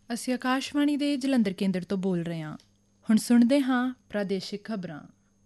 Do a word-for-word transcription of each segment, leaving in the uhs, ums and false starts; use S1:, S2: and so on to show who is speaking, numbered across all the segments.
S1: ਅਸੀਂ ਆਕਾਸ਼ਵਾਣੀ ਦੇ ਜਲੰਧਰ ਕੇਂਦਰ ਤੋਂ ਬੋਲ ਰਹੇ ਹਾਂ। ਹੁਣ ਸੁਣਦੇ ਹਾਂ ਪ੍ਰਾਦੇਸ਼ਿਕ ਖਬਰਾਂ।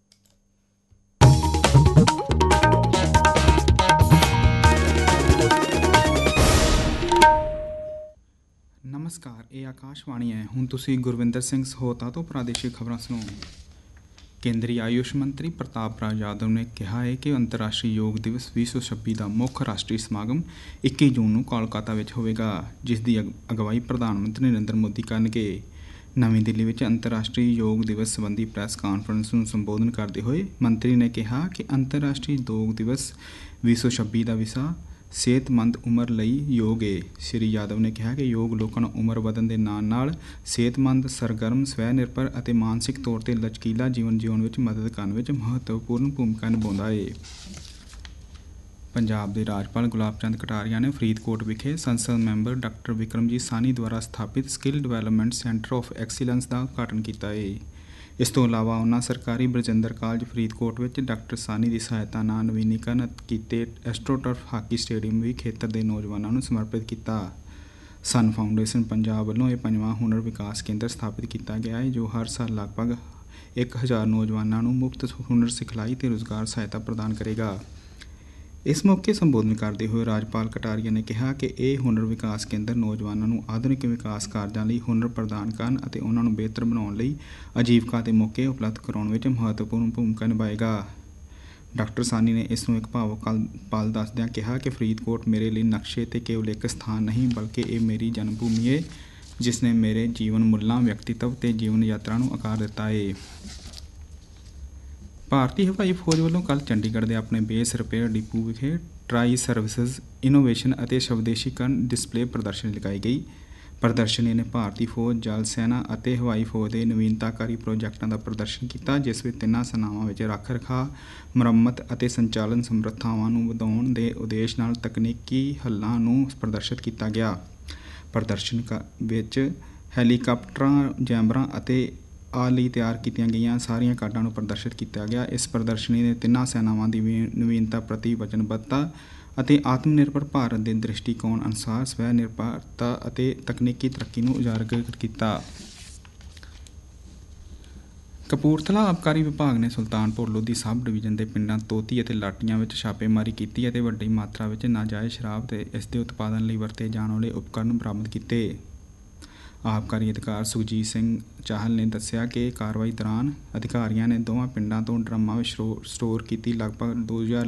S2: ਨਮਸਕਾਰ, ਇਹ ਆਕਾਸ਼ਵਾਣੀ ਹੈ। ਹੁਣ ਤੁਸੀਂ ਗੁਰਵਿੰਦਰ ਸਿੰਘ ਸਹੋਤਾ ਤੋਂ ਪ੍ਰਾਦੇਸ਼ਿਕ ਖਬਰਾਂ ਸੁਣੋ। ਕੇਂਦਰੀ ਆਯੁਸ਼ ਮੰਤਰੀ ਪ੍ਰਤਾਪ ਰਾਜ ਯਾਦਵ ਨੇ ਕਿਹਾ ਹੈ ਕਿ ਅੰਤਰਰਾਸ਼ਟਰੀ ਯੋਗ ਦਿਵਸ ਵੀਹ ਸੌ ਛੱਬੀ ਦਾ ਮੁੱਖ ਰਾਸ਼ਟਰੀ ਸਮਾਗਮ ਇੱਕੀ ਜੂਨ ਨੂੰ ਕੋਲਕਾਤਾ ਵਿੱਚ ਹੋਵੇਗਾ, ਜਿਸ ਦੀ ਅਗ ਅਗਵਾਈ ਪ੍ਰਧਾਨ ਮੰਤਰੀ ਨਰਿੰਦਰ ਮੋਦੀ ਕਰਨਗੇ। ਨਵੀਂ ਦਿੱਲੀ ਵਿੱਚ ਅੰਤਰਰਾਸ਼ਟਰੀ ਯੋਗ ਦਿਵਸ ਸੰਬੰਧੀ ਪ੍ਰੈਸ ਕਾਨਫਰੰਸ ਨੂੰ ਸੰਬੋਧਨ ਕਰਦੇ ਹੋਏ ਮੰਤਰੀ ਨੇ ਕਿਹਾ ਕਿ ਅੰਤਰਰਾਸ਼ਟਰੀ ਯੋਗ ਦਿਵਸ ਵੀਹ ਸੌ ਛੱਬੀ ਦਾ ਵਿਸ਼ਾ ਸਿਹਤਮੰਦ ਉਮਰ ਲਈ ਯੋਗ ਹੈ। ਸ਼੍ਰੀ ਯਾਦਵ ਨੇ ਕਿਹਾ ਕਿ ਯੋਗ ਲੋਕਾਂ ਨੂੰ ਉਮਰ ਵਧਣ ਦੇ ਨਾਲ ਨਾਲ ਸਿਹਤਮੰਦ, ਸਰਗਰਮ, ਸਵੈ ਨਿਰਭਰ ਅਤੇ ਮਾਨਸਿਕ ਤੌਰ 'ਤੇ ਲਚਕੀਲਾ ਜੀਵਨ ਜਿਉਣ ਵਿੱਚ ਮਦਦ ਕਰਨ ਵਿੱਚ ਮਹੱਤਵਪੂਰਨ ਭੂਮਿਕਾ ਨਿਭਾਉਂਦਾ ਹੈ। ਪੰਜਾਬ ਦੇ ਰਾਜਪਾਲ ਗੁਲਾਬ ਚੰਦ ਕਟਾਰੀਆ ਨੇ ਫਰੀਦਕੋਟ ਵਿਖੇ ਸੰਸਦ ਮੈਂਬਰ ਡਾਕਟਰ ਵਿਕਰਮਜੀਤ ਸਾਹਨੀ ਦੁਆਰਾ ਸਥਾਪਿਤ skill development centre of excellence ਦਾ ਉਦਘਾਟਨ ਕੀਤਾ ਹੈ। ਇਸ ਤੋਂ ਇਲਾਵਾ ਉਹਨਾਂ ਸਰਕਾਰੀ ਬਰਜਿੰਦਰ ਕਾਲਜ ਫਰੀਦਕੋਟ ਵਿੱਚ ਡਾਕਟਰ ਸਾਹਨੀ ਦੀ ਸਹਾਇਤਾ ਨਾਲ ਨਵੀਨੀਕਰਨ ਕੀਤੇ ਐਸਟ੍ਰੋਟਰਫ ਹਾਕੀ ਸਟੇਡੀਅਮ ਵੀ ਖੇਤਰ ਦੇ ਨੌਜਵਾਨਾਂ ਨੂੰ ਸਮਰਪਿਤ ਕੀਤਾ। ਸਨ ਫਾਊਂਡੇਸ਼ਨ ਪੰਜਾਬ ਵੱਲੋਂ ਇਹ ਪੰਜਵਾਂ ਹੁਨਰ ਵਿਕਾਸ ਕੇਂਦਰ ਸਥਾਪਿਤ ਕੀਤਾ ਗਿਆ ਹੈ, ਜੋ ਹਰ ਸਾਲ ਲਗਭਗ ਇੱਕ ਹਜ਼ਾਰ ਨੌਜਵਾਨਾਂ ਨੂੰ ਮੁਫਤ ਹੁਨਰ ਸਿਖਲਾਈ ਅਤੇ ਰੁਜ਼ਗਾਰ ਸਹਾਇਤਾ ਪ੍ਰਦਾਨ ਕਰੇਗਾ। ਇਸ ਮੌਕੇ ਸੰਬੋਧਨ ਕਰਦੇ ਹੋਏ ਰਾਜਪਾਲ ਕਟਾਰੀਆ ਨੇ ਕਿਹਾ ਕਿ ਇਹ ਹੁਨਰ ਵਿਕਾਸ ਕੇਂਦਰ ਨੌਜਵਾਨਾਂ ਨੂੰ ਆਧੁਨਿਕ ਵਿਕਾਸ ਕਾਰਜਾਂ ਲਈ ਹੁਨਰ ਪ੍ਰਦਾਨ ਕਰਨ ਅਤੇ ਉਹਨਾਂ ਨੂੰ ਬਿਹਤਰ ਬਣਾਉਣ ਲਈ ਆਜੀਵਕਾ ਦੇ ਮੌਕੇ ਉਪਲਬਧ ਕਰਾਉਣ ਵਿੱਚ ਮਹੱਤਵਪੂਰਨ ਭੂਮਿਕਾ ਨਿਭਾਏਗਾ। ਡਾਕਟਰ ਸਾਹਨੀ ਨੇ ਇਸ ਨੂੰ ਇੱਕ ਭਾਵੁਕ ਪਲ ਦੱਸਦਿਆਂ ਕਿਹਾ ਕਿ ਫਰੀਦਕੋਟ ਮੇਰੇ ਲਈ ਨਕਸ਼ੇ 'ਤੇ ਕੇਵਲ ਇੱਕ ਸਥਾਨ ਨਹੀਂ, ਬਲਕਿ ਇਹ ਮੇਰੀ ਜਨਮ ਭੂਮੀ ਹੈ, ਜਿਸ ਨੇ ਮੇਰੇ ਜੀਵਨ ਮੁੱਲਾਂ, ਵਿਅਕਤੀਤਵ ਅਤੇ ਜੀਵਨ ਯਾਤਰਾ ਨੂੰ ਆਕਾਰ ਦਿੱਤਾ ਹੈ। ਭਾਰਤੀ ਹਵਾਈ ਫੌਜ ਵੱਲੋਂ ਕੱਲ੍ਹ ਚੰਡੀਗੜ੍ਹ ਦੇ ਆਪਣੇ ਬੇਸ ਰਿਪੇਅਰ ਡਿਪੂ ਵਿਖੇ ਟਰਾਈ ਸਰਵਿਸਿਜ਼ ਇਨੋਵੇਸ਼ਨ ਅਤੇ ਸਵਦੇਸ਼ੀਕਰਨ ਡਿਸਪਲੇ ਪ੍ਰਦਰਸ਼ਨੀ ਲਗਾਈ ਗਈ। ਪ੍ਰਦਰਸ਼ਨੀ ਨੇ ਭਾਰਤੀ ਫੌਜ, ਜਲ ਸੈਨਾ ਅਤੇ ਹਵਾਈ ਫੌਜ ਦੇ ਨਵੀਨਤਾਕਾਰੀ ਪ੍ਰੋਜੈਕਟਾਂ ਦਾ ਪ੍ਰਦਰਸ਼ਨ ਕੀਤਾ, ਜਿਸ ਵਿੱਚ ਤਿੰਨਾਂ ਸੈਨਾਵਾਂ ਵਿੱਚ ਰੱਖ ਰਖਾਅ, ਮੁਰੰਮਤ ਅਤੇ ਸੰਚਾਲਨ ਸਮਰੱਥਾਵਾਂ ਨੂੰ ਵਧਾਉਣ ਦੇ ਉਦੇਸ਼ ਨਾਲ ਤਕਨੀਕੀ ਹੱਲਾਂ ਨੂੰ ਪ੍ਰਦਰਸ਼ਿਤ ਕੀਤਾ ਗਿਆ। ਪ੍ਰਦਰਸ਼ਨ ਵਿੱਚ ਹੈਲੀਕਾਪਟਰਾਂ, ਜੈਮਰਾਂ ਅਤੇ ਆ ਲਈ ਤਿਆਰ ਕੀਤੀਆਂ ਗਈਆਂ ਸਾਰੀਆਂ ਕਾਢਾਂ ਨੂੰ ਪ੍ਰਦਰਸ਼ਿਤ ਕੀਤਾ ਗਿਆ। ਇਸ ਪ੍ਰਦਰਸ਼ਨੀ ਨੇ ਤਿੰਨਾਂ ਸੈਨਾਵਾਂ ਦੀ ਨਵੀਨਤਾ ਪ੍ਰਤੀ ਵਚਨਬੱਧਤਾ ਅਤੇ ਆਤਮ ਨਿਰਭਰ ਭਾਰਤ ਦੇ ਦ੍ਰਿਸ਼ਟੀਕੋਣ ਅਨੁਸਾਰ ਸਵੈ ਨਿਰਭਰਤਾ ਅਤੇ ਤਕਨੀਕੀ ਤਰੱਕੀ ਨੂੰ ਉਜਾਗਰ ਕੀਤਾ। ਕਪੂਰਥਲਾ ਆਬਕਾਰੀ ਵਿਭਾਗ ਨੇ ਸੁਲਤਾਨਪੁਰ ਲੋਧੀ ਸਬ ਡਿਵੀਜ਼ਨ ਦੇ ਪਿੰਡਾਂ ਤੋਤੀ ਅਤੇ ਲਾਟੀਆਂ ਵਿੱਚ ਛਾਪੇਮਾਰੀ ਕੀਤੀ ਅਤੇ ਵੱਡੀ ਮਾਤਰਾ ਵਿੱਚ ਨਾਜਾਇਜ਼ ਸ਼ਰਾਬ ਅਤੇ ਇਸ ਦੇ ਉਤਪਾਦਨ ਲਈ ਵਰਤੇ ਜਾਣ ਵਾਲੇ ਉਪਕਰਨ ਬਰਾਮਦ ਕੀਤੇ। ਆਬਕਾਰੀ ਅਧਿਕਾਰੀ ਸੁਖਜੀਤ ਸਿੰਘ ਚਾਹਲ ਨੇ ਦੱਸਿਆ ਕਿ ਕਾਰਵਾਈ ਦੌਰਾਨ ਅਧਿਕਾਰੀਆਂ ਨੇ ਦੋਵਾਂ ਪਿੰਡਾਂ ਤੋਂ ਡਰੰਮਾਂ ਵਿੱਚ ਸਟੋਰ ਕੀਤੀ ਲਗਭਗ ਦੋ ਹਜ਼ਾਰ